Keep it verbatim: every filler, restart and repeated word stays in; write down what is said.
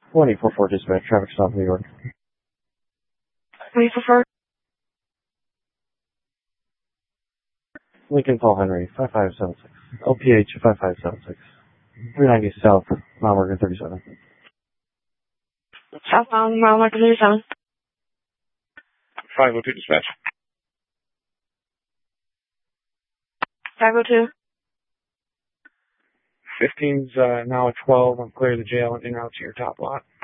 one eight four four dispatch, traffic stop New York. What do you prefer? Lincoln Paul Henry, five five seven six. L P H five five seven six. three ninety South, Mount Morgan thirty-seven. Southbound, Mount Morgan thirty-seven. five oh two dispatch. five oh two. fifteen's uh, now at twelve. I'm clear of the jail and en route to your top lot.